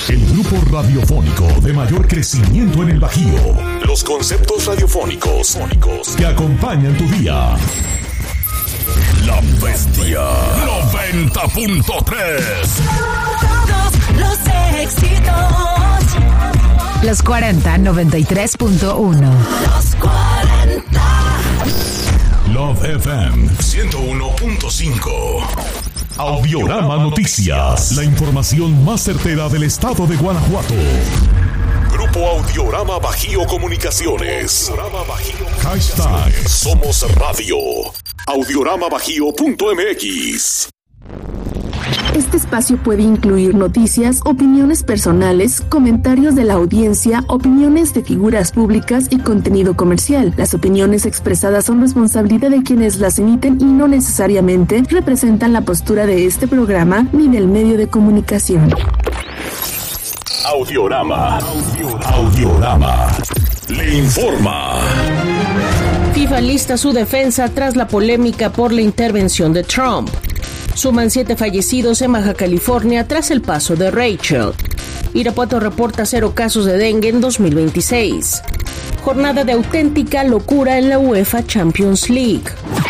El grupo radiofónico de mayor crecimiento en el Bajío. Los conceptos radiofónicos que acompañan tu día. La Bestia 90.3. Todos los éxitos. Los 40 93.1. Los 40. Love FM 101.5. Audiorama Noticias. La información más certera del estado de Guanajuato. Grupo Audiorama Bajío Comunicaciones. Hashtag Somos Radio. Audioramabajio.mx. Este espacio puede incluir noticias, opiniones personales, comentarios de la audiencia, opiniones de figuras públicas y contenido comercial. Las opiniones expresadas son responsabilidad de quienes las emiten y no necesariamente representan la postura de este programa ni del medio de comunicación. Audiorama le informa. FIFA lista su defensa tras la polémica por la intervención de Trump. Suman 7 fallecidos en Baja California tras el paso de Rachel. Irapuato reporta 0 casos de dengue en 2026. Jornada de auténtica locura en la UEFA Champions League.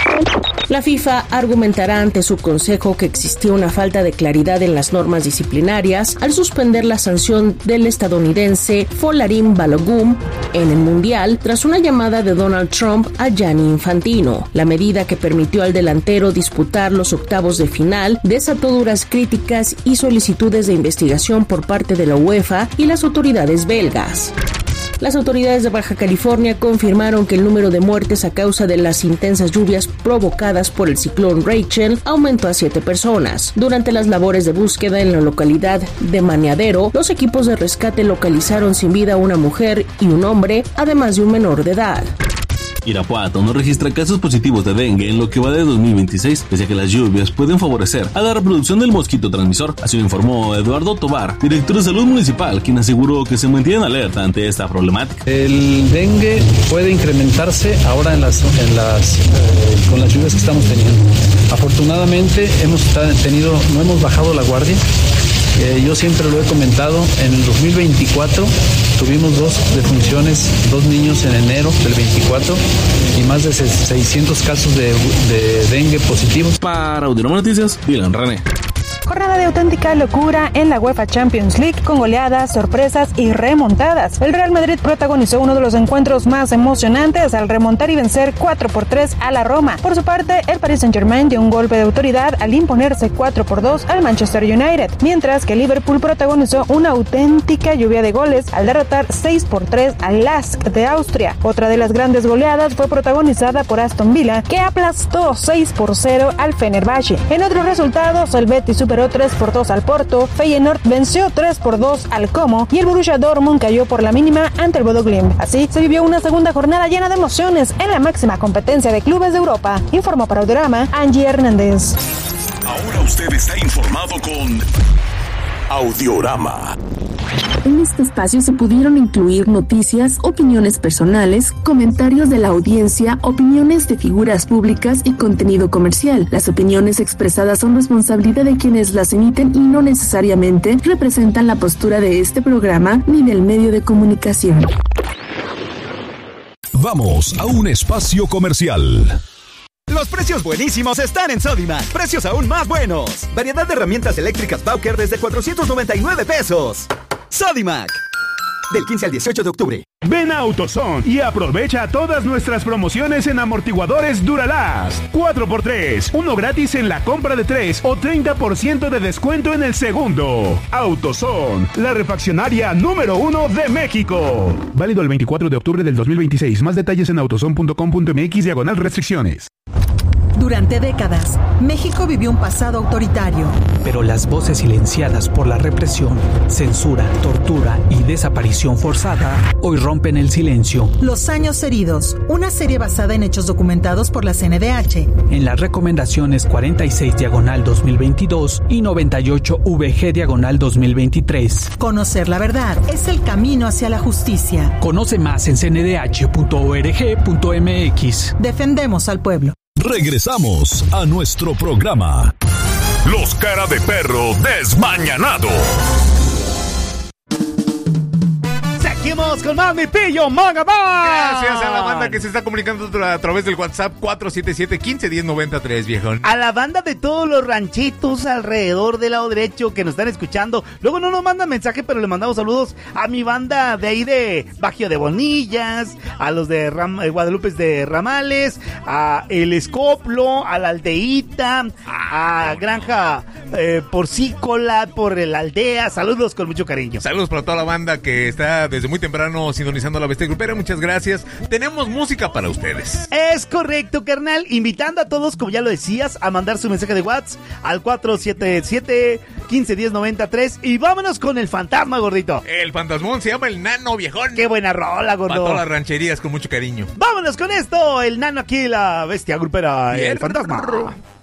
La FIFA argumentará ante su consejo que existió una falta de claridad en las normas disciplinarias al suspender la sanción del estadounidense Folarin Balogun en el Mundial tras una llamada de Donald Trump a Gianni Infantino. La medida que permitió al delantero disputar los octavos de final desató duras críticas y solicitudes de investigación por parte de la UEFA y las autoridades belgas. Las autoridades de Baja California confirmaron que el número de muertes a causa de las intensas lluvias provocadas por el ciclón Rachel aumentó a 7 personas. Durante las labores de búsqueda en la localidad de Maniadero, los equipos de rescate localizaron sin vida a una mujer y un hombre, además de un menor de edad. Irapuato no registra casos positivos de dengue en lo que va de 2026, pese a que las lluvias pueden favorecer a la reproducción del mosquito transmisor. Así lo informó Eduardo Tobar, director de salud municipal, quien aseguró que se mantienen alerta ante esta problemática. El dengue puede incrementarse ahora con las lluvias que estamos teniendo. Afortunadamente no hemos bajado la guardia. Yo siempre lo he comentado, en el 2024 tuvimos 2 defunciones, 2 niños en enero del 24 y más de 600 casos de dengue positivos. Para Audiorama Noticias, Dylan René. Jornada de auténtica locura en la UEFA Champions League con goleadas, sorpresas y remontadas. El Real Madrid protagonizó uno de los encuentros más emocionantes al remontar y vencer 4-3 a la Roma. Por su parte, el Paris Saint-Germain dio un golpe de autoridad al imponerse 4-2 al Manchester United, mientras que Liverpool protagonizó una auténtica lluvia de goles al derrotar 6-3 al LASK de Austria. Otra de las grandes goleadas fue protagonizada por Aston Villa, que aplastó 6-0 al Fenerbahce. En otros resultados, el Betis superó 3-2 al Porto, Feyenoord venció 3-2 al Como y el Borussia Dortmund cayó por la mínima ante el Bodo Glimt. Así se vivió una segunda jornada llena de emociones en la máxima competencia de clubes de Europa. Informó para Audiorama Angie Hernández. Ahora usted está informado con Audiorama. En este espacio se pudieron incluir noticias, opiniones personales, comentarios de la audiencia, opiniones de figuras públicas y contenido comercial. Las opiniones expresadas son responsabilidad de quienes las emiten y no necesariamente representan la postura de este programa ni del medio de comunicación. Vamos a un espacio comercial. Los precios buenísimos están en Sodimac. Precios aún más buenos. Variedad de herramientas eléctricas Bowker desde 499 pesos. Sodimac. Del 15 al 18 de octubre. Ven a AutoZone y aprovecha todas nuestras promociones en amortiguadores Duralast. 4x3, 1 gratis en la compra de 3 o 30% de descuento en el segundo. AutoZone, la refaccionaria número 1 de México. Válido el 24 de octubre del 2026. Más detalles en autozone.com.mx/restricciones. Durante décadas, México vivió un pasado autoritario. Pero las voces silenciadas por la represión, censura, tortura y desaparición forzada hoy rompen el silencio. Los años heridos, una serie basada en hechos documentados por la CNDH. En las recomendaciones 46/2022 y 98/VG/2023. Conocer la verdad es el camino hacia la justicia. Conoce más en cndh.org.mx. Defendemos al pueblo. Regresamos a nuestro programa Los Cara de Perro Desmañanado. Seguimos con más Mi Pillo Manga Man. Gracias a la banda que se está comunicando a través del WhatsApp 477-151093, viejón. A la banda de todos los ranchitos alrededor del lado derecho que nos están escuchando. Luego no nos mandan mensaje, pero le mandamos saludos a mi banda de ahí de Bajío de Bonillas, a los de Guadalupe de Ramales, a El Escoplo, a la Aldeíta, a Granja Porcícola, por la aldea. Saludos con mucho cariño. Saludos para toda la banda que está desde muy temprano sintonizando la Bestia Grupera. Muchas gracias. Tenemos música para ustedes. Es correcto, carnal. Invitando a todos, como ya lo decías, a mandar su mensaje de WhatsApp al 477-151093. Y vámonos con el fantasma, gordito. El fantasmón se llama el Nano, viejón. Qué buena rola, gordo. Para todas las rancherías con mucho cariño. Vámonos con esto. El Nano aquí, la Bestia Grupera. El fantasma.